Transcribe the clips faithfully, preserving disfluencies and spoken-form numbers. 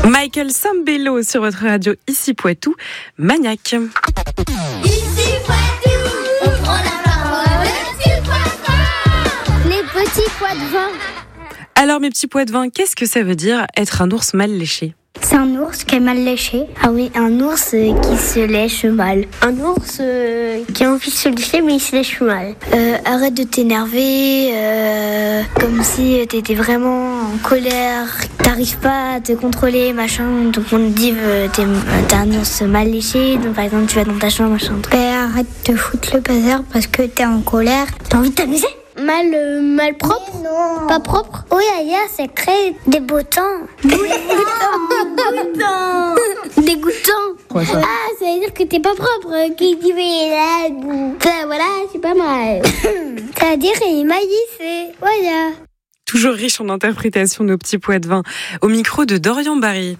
Michael Sambello sur votre radio Ici Poitou, Maniaque. Ici Poitou, on prend la parole, les petits pois de vin. Les petits pois de vin. Alors mes petits pois de vin, qu'est-ce que ça veut dire être un ours mal léché ? C'est un ours qui est mal léché. Ah oui, un ours euh, qui se lèche mal. Un ours euh, qui a envie de se lécher mais il se lèche mal. Euh, arrête de t'énerver, euh, comme si t'étais vraiment en colère, t'arrives pas à te contrôler, machin. Donc on te dit euh, t'es, t'es un ours mal léché, donc par exemple tu vas dans ta chambre, machin. Ben, arrête de foutre le bazar parce que t'es en colère. T'as envie de t'amuser ? Mal, euh, mal propre ? Non. Pas propre ? Oui, ailleurs, c'est très dégoûtant. Dégoûtant. Dégoûtant. Quoi, ça ? Ah, ça veut dire que t'es pas propre. Qui dit mais là, ça, voilà, c'est pas mal. Ça veut dire il m'a dit c'est voilà. Toujours riche en interprétation nos petits pois de vin. Au micro de Dorian Barry.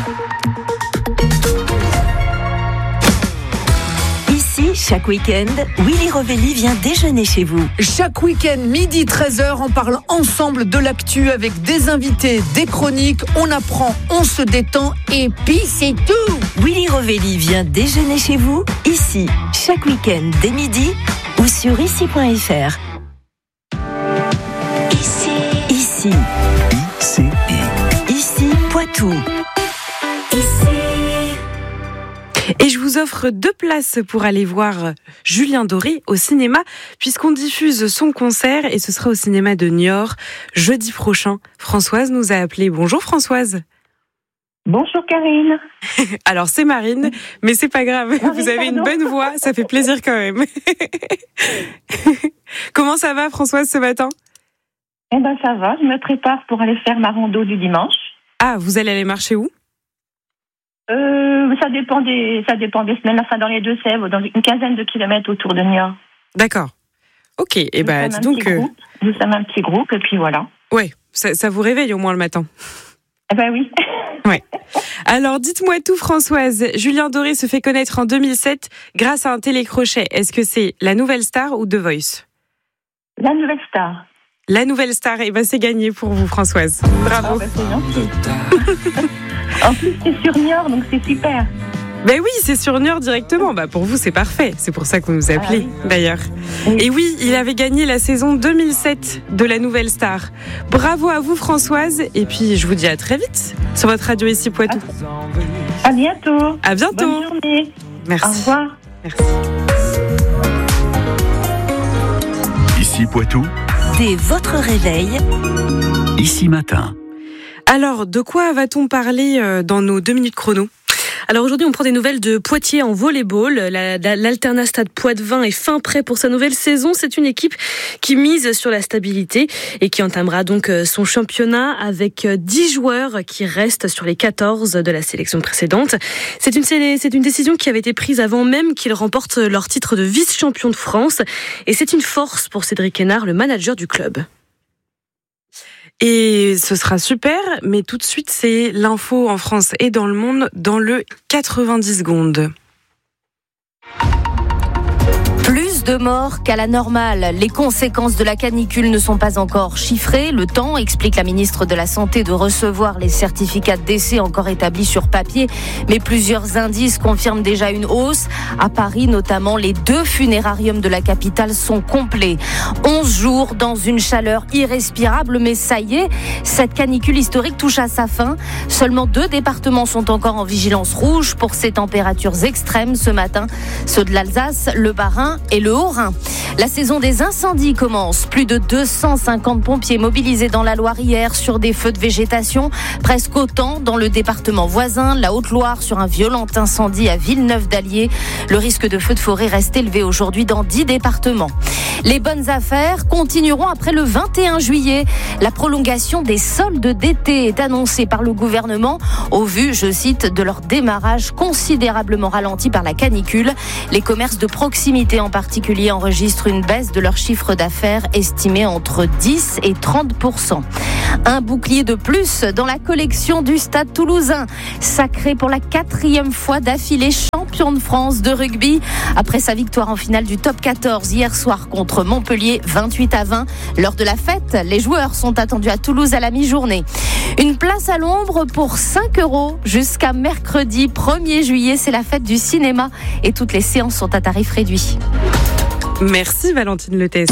Chaque week-end, Willy Rovelli vient déjeuner chez vous. Chaque week-end, midi treize heures, on parle ensemble de l'actu avec des invités, des chroniques, on apprend, on se détend et puis c'est tout. Willy Rovelli vient déjeuner chez vous, ici, chaque week-end dès midi ou sur ici point f r. Ici. Ici. Ici. Ici, Poitou. Et je vous offre deux places pour aller voir Julien Doré au cinéma, puisqu'on diffuse son concert et ce sera au cinéma de Niort jeudi prochain. Françoise nous a appelé. Bonjour Françoise. Bonjour Karine. Alors c'est Marine, mais c'est pas grave. Marine, vous avez une bonne voix, ça fait plaisir quand même. Comment ça va Françoise ce matin ? Eh ben ça va, je me prépare pour aller faire ma rando du dimanche. Ah, vous allez aller marcher où ? Euh, ça dépend des, ça dépend des semaines. Enfin, dans les Deux-Sèvres, dans une quinzaine de kilomètres autour de Niort. D'accord. Ok. Et eh ben, dis donc. Euh... Nous sommes un petit groupe et puis voilà. Ouais. Ça, ça vous réveille au moins le matin. Eh ben oui. Ouais. Alors, dites-moi tout, Françoise. Julien Doré se fait connaître en deux mille sept grâce à un télécrochet. Est-ce que c'est La Nouvelle Star ou The Voice ? La Nouvelle Star. La Nouvelle Star. Et eh ben, c'est gagné pour vous, Françoise. Bravo. Ah, ben, c'est gentil. En plus, c'est sur Niort, donc c'est super. Ben oui, c'est sur Niort directement. Bah pour vous, c'est parfait. C'est pour ça qu'on nous a appelés, ah oui. D'ailleurs. Oui. Et oui, il avait gagné la saison deux mille sept de La Nouvelle Star. Bravo à vous, Françoise. Et puis, je vous dis à très vite sur votre radio Ici Poitou. À bientôt. À bientôt. Bonne journée. Merci. Au revoir. Merci. Ici Poitou. Dès votre réveil. Ici matin. Alors, de quoi va-t-on parler dans nos deux minutes chrono ? Alors aujourd'hui, on prend des nouvelles de Poitiers en volleyball. La, la, l'Alternat Stade Poitvin est fin prêt pour sa nouvelle saison. C'est une équipe qui mise sur la stabilité et qui entamera donc son championnat avec dix joueurs qui restent sur les quatorze de la sélection précédente. C'est une, c'est une décision qui avait été prise avant même qu'ils remportent leur titre de vice-champion de France. Et c'est une force pour Cédric Hénard, le manager du club. Et ce sera super, mais tout de suite, c'est l'info en France et dans le monde dans le quatre-vingt-dix secondes. Plus de morts qu'à la normale. Les conséquences de la canicule ne sont pas encore chiffrées. Le temps, explique la ministre de la Santé, de recevoir les certificats de décès encore établis sur papier. Mais plusieurs indices confirment déjà une hausse. À Paris, notamment, les deux funérariums de la capitale sont complets. onze jours dans une chaleur irrespirable, mais ça y est, cette canicule historique touche à sa fin. Seulement deux départements sont encore en vigilance rouge pour ces températures extrêmes ce matin. Ceux de l'Alsace, le Bas-Rhin et le Haut-Rhin. La saison des incendies commence. Plus de deux cent cinquante pompiers mobilisés dans la Loire hier sur des feux de végétation. Presque autant dans le département voisin, la Haute-Loire, sur un violent incendie à Villeneuve-d'Allier. Le risque de feu de forêt reste élevé aujourd'hui dans dix départements. Les bonnes affaires continueront après le vingt et un juillet. La prolongation des soldes d'été est annoncée par le gouvernement au vu, je cite, de leur démarrage considérablement ralenti par la canicule. Les commerces de proximité en particulier enregistrent une baisse de leur chiffre d'affaires estimé entre dix et trente pour cent. Un bouclier de plus dans la collection du Stade Toulousain, sacré pour la quatrième fois d'affilée champion champion de France de rugby. Après sa victoire en finale du top quatorze hier soir contre Montpellier, vingt-huit à vingt. Lors de la fête, les joueurs sont attendus à Toulouse à la mi-journée. Une place à l'ombre pour cinq euros jusqu'à mercredi premier juillet. C'est la fête du cinéma et toutes les séances sont à tarif réduit. Merci Valentine Letès.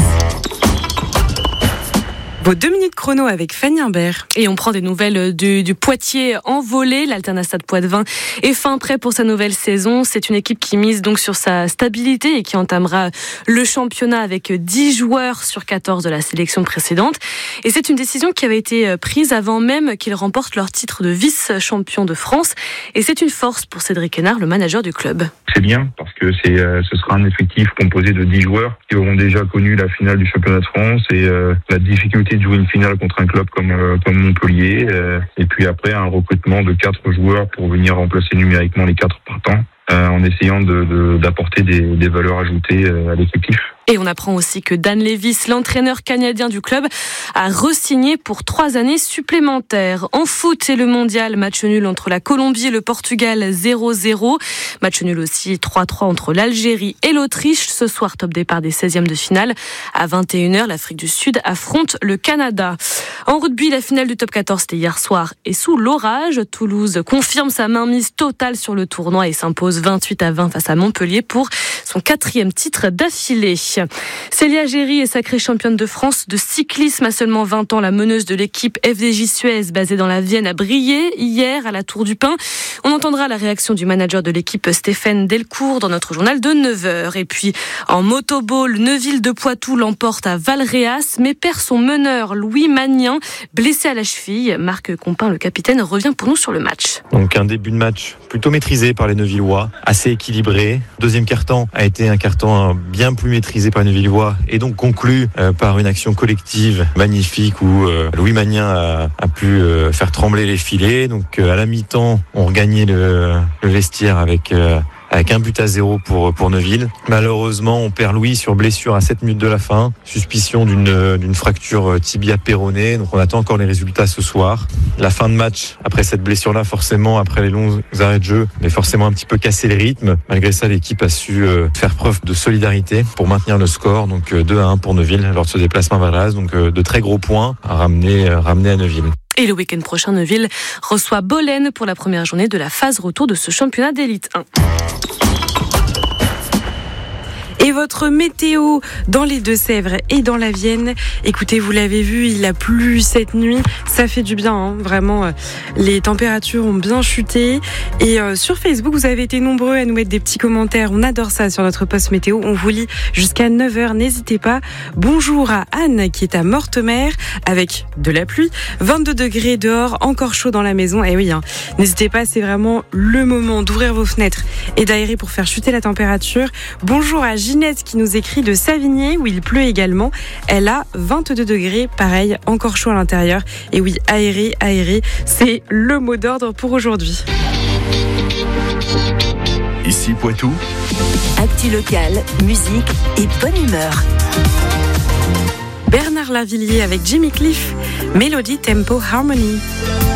Vos deux minutes chrono avec Fanny Imbert. Et on prend des nouvelles du, du Poitiers en volée. L'Alternastad Poitevin est fin prêt pour sa nouvelle saison. C'est une équipe qui mise donc sur sa stabilité et qui entamera le championnat avec dix joueurs sur quatorze de la sélection précédente. Et c'est une décision qui avait été prise avant même qu'ils remportent leur titre de vice-champion de France. Et c'est une force pour Cédric Hénard, le manager du club. C'est bien parce que c'est, euh, ce sera un effectif composé de dix joueurs qui auront déjà connu la finale du championnat de France et euh, la difficulté de jouer une finale contre un club comme, euh, comme Montpellier. Euh, et puis après, un recrutement de quatre joueurs pour venir remplacer numériquement les quatre partants euh, en essayant de, de, d'apporter des, des valeurs ajoutées euh, à l'effectif. Et on apprend aussi que Dan Levis, l'entraîneur canadien du club, a re-signé pour trois années supplémentaires. En foot, c'est le mondial. Match nul entre la Colombie et le Portugal, zéro zéro. Match nul aussi trois trois entre l'Algérie et l'Autriche. Ce soir, top départ des seizièmes de finale. À vingt et une heures, l'Afrique du Sud affronte le Canada. En rugby, la finale du top quatorze, c'était hier soir. Et sous l'orage, Toulouse confirme sa mainmise totale sur le tournoi et s'impose vingt-huit à vingt face à Montpellier pour son quatrième titre d'affilée. Célia Géry est sacrée championne de France de cyclisme à seulement vingt ans. La meneuse de l'équipe F D J Suez, basée dans la Vienne, a brillé hier à la Tour du Pin. On entendra la réaction du manager de l'équipe Stéphane Delcourt dans notre journal de neuf heures. Et puis, en motoball, Neuville de Poitou l'emporte à Valréas, mais perd son meneur Louis Magnin, blessé à la cheville. Marc Compin, le capitaine, revient pour nous sur le match. Donc un début de match plutôt maîtrisé par les Neuvillois, assez équilibré. Deuxième quart-temps a été un quart-temps bien plus maîtrisé par les Neuvillois et donc conclu euh, par une action collective magnifique où euh, Louis Magnin a, a pu euh, faire trembler les filets. Donc euh, à la mi-temps, on regagnait le, le vestiaire avec euh, avec un but à zéro pour, pour Neuville. Malheureusement, on perd Louis sur blessure à sept minutes de la fin. Suspicion d'une, d'une fracture tibia-péronée. Donc on attend encore les résultats ce soir. La fin de match, après cette blessure-là, forcément, après les longs arrêts de jeu, mais forcément un petit peu cassé les rythmes. Malgré ça, l'équipe a su euh, faire preuve de solidarité pour maintenir le score. Donc euh, deux à un pour Neuville lors de ce déplacement à Valréas. Donc euh, de très gros points à ramener, euh, ramener à Neuville. Et le week-end prochain, Neuville reçoit Bolène pour la première journée de la phase retour de ce championnat d'élite un. Et votre météo dans les Deux-Sèvres et dans la Vienne, écoutez, vous l'avez vu, il a plu cette nuit, ça fait du bien, hein, vraiment, les températures ont bien chuté. Et euh, sur Facebook, vous avez été nombreux à nous mettre des petits commentaires, on adore ça sur notre post météo, on vous lit jusqu'à neuf heures, n'hésitez pas. Bonjour à Anne qui est à Mortemer avec de la pluie, vingt-deux degrés dehors, encore chaud dans la maison, et oui, hein, n'hésitez pas, c'est vraiment le moment d'ouvrir vos fenêtres et d'aérer pour faire chuter la température. Bonjour à Ginette qui nous écrit de Savigné où il pleut également. Elle a vingt-deux degrés, pareil, encore chaud à l'intérieur. Et oui, aérer, aérer, c'est le mot d'ordre pour aujourd'hui. Ici Poitou. Actu locale, musique et bonne humeur. Bernard Lavillier avec Jimmy Cliff, Mélodie, Tempo, Harmony.